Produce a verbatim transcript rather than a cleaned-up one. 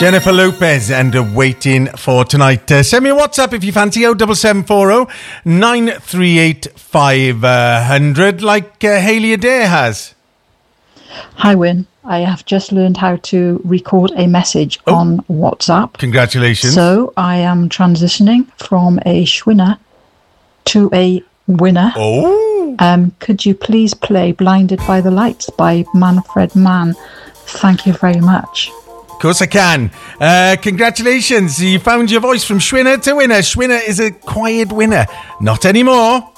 Jennifer Lopez and uh, Waiting for Tonight. Uh, send me a WhatsApp if you fancy. oh seven seven four oh nine three eight five hundred, like uh, Hayley Adair has. Hi, Wyn. I have just learned how to record a message oh. on WhatsApp. Congratulations. So I am transitioning from a Schwinner to a winner. Oh. Um, could you please play Blinded by the Lights by Manfred Mann? Thank you very much. Of course I can. Uh, congratulations. You found your voice from Schwinner to winner. Schwinner is a quiet winner. Not anymore.